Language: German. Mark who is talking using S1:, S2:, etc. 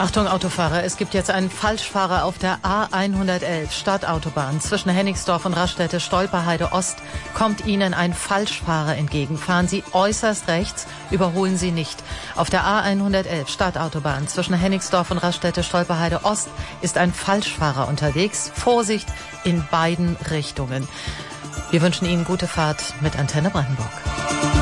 S1: Achtung Autofahrer, es gibt jetzt einen Falschfahrer auf der A111 Stadtautobahn zwischen Hennigsdorf und Raststätte Stolperheide Ost. Kommt Ihnen ein Falschfahrer entgegen. Fahren Sie äußerst rechts, überholen Sie nicht. Auf der A111 Stadtautobahn zwischen Hennigsdorf und Raststätte Stolperheide Ost ist ein Falschfahrer unterwegs. Vorsicht in beiden Richtungen. Wir wünschen Ihnen gute Fahrt mit Antenne Brandenburg.